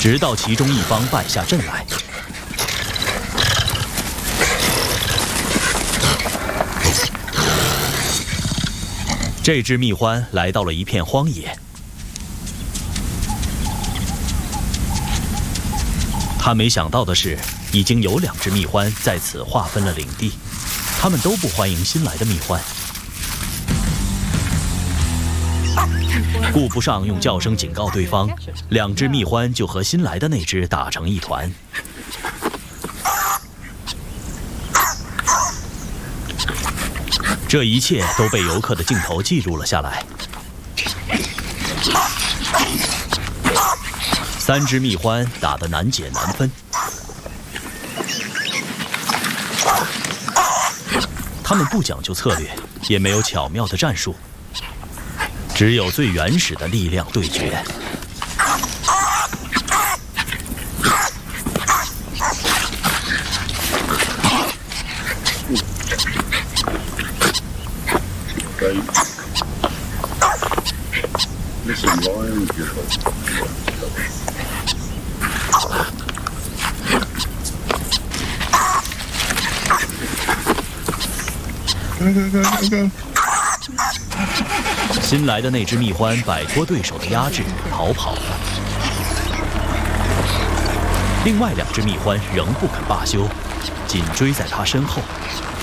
直到其中一方败下阵来。这只蜜獾来到了一片荒野，他没想到的是，已经有2只蜜獾在此划分了领地，他们都不欢迎新来的蜜獾。 顾不上用叫声警告对方，2只蜜獾就和新来的那只打成一团。这一切都被游客的镜头记录了下来。3只蜜獾打得难解难分，他们不讲究策略，也没有巧妙的战术。 只有最原始的力量对决。新来的那只蜜獾摆脱对手的压制，逃跑了。另外2只蜜獾仍不肯罢休，紧追在他身后。